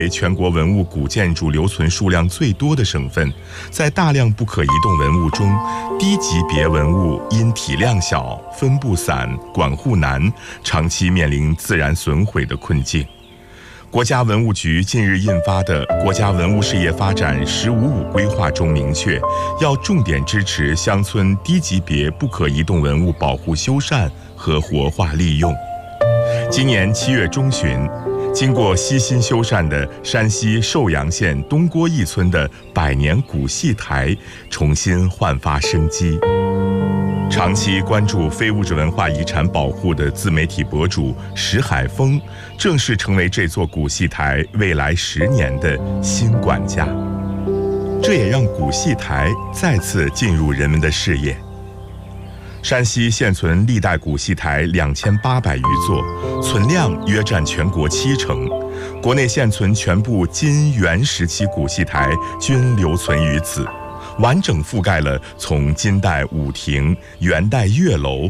为全国文物古建筑留存数量最多的省份，在大量不可移动文物中，低级别文物因体量小、分布散、管护难，长期面临自然损毁的困境。国家文物局近日印发的《国家文物事业发展“15·5”规划》中明确，要重点支持乡村低级别不可移动文物保护修缮和活化利用。今年7月中旬，经过悉心修缮的山西寿阳县东郭驿村的百年古戏台重新焕发生机。长期关注非物质文化遗产保护的自媒体博主石海峰，正式成为这座古戏台未来10年的新管家。这也让古戏台再次进入人们的视野。山西现存历代古戏台2800余座，存量约占全国70%。国内现存全部金元时期古戏台均留存于此，完整覆盖了从金代五亭、元代月楼